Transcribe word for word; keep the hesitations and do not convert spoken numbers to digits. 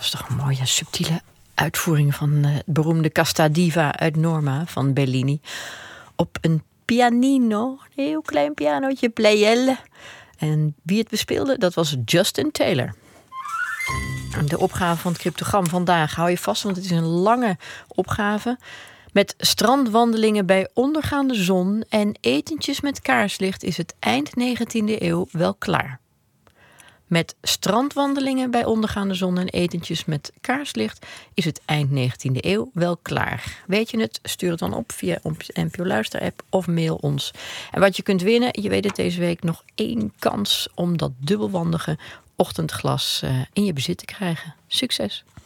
was toch een mooie, subtiele uitvoering van uh, het beroemde Casta Diva uit Norma van Bellini. Op een pianino, een heel klein pianootje, Pleyel. En wie het bespeelde, dat was Justin Taylor. De opgave van het cryptogram vandaag hou je vast, want het is een lange opgave. Met strandwandelingen bij ondergaande zon en etentjes met kaarslicht is het eind negentiende eeuw wel klaar. Met strandwandelingen bij ondergaande zon en etentjes met kaarslicht is het eind negentiende eeuw wel klaar. Weet je het? Stuur het dan op via N P O Luister-app of mail ons. En wat je kunt winnen, je weet het deze week, nog één kans om dat dubbelwandige ochtendglas in je bezit te krijgen. Succes!